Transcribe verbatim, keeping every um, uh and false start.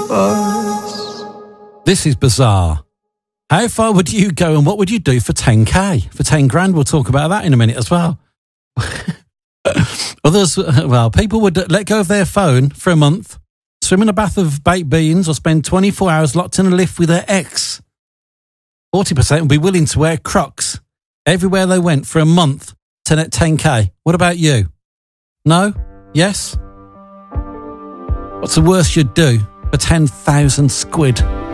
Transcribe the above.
This is bizarre. How far would you go and what would you do for ten K? For ten grand, we'll talk about that in a minute as well. Others, well, people would let go of their phone for a month, swim in a bath of baked beans, or spend twenty-four hours locked in a lift with their ex. forty percent would be willing to wear Crocs everywhere they went for a month to net ten K. What about you? No? Yes? What's the worst you'd do for ten thousand squid?